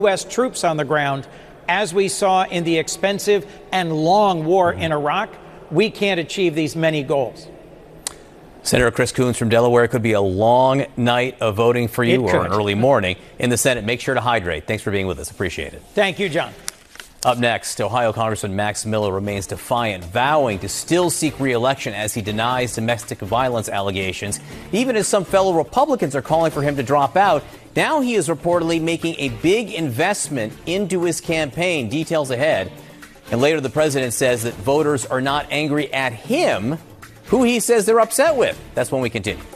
U.S. troops on the ground, as we saw in the expensive and long war in Iraq, we can't achieve these many goals. Senator Chris Coons from Delaware, it could be a long night of voting for you or an early morning in the Senate. Make sure to hydrate. Thanks for being with us. Appreciate it. Thank you, John. Up next, Ohio Congressman Max Miller remains defiant, vowing to still seek re-election as he denies domestic violence allegations, even as some fellow Republicans are calling for him to drop out. Now he is reportedly making a big investment into his campaign. Details ahead. And later, the president says that voters are not angry at him, who he says they're upset with. That's when we continue.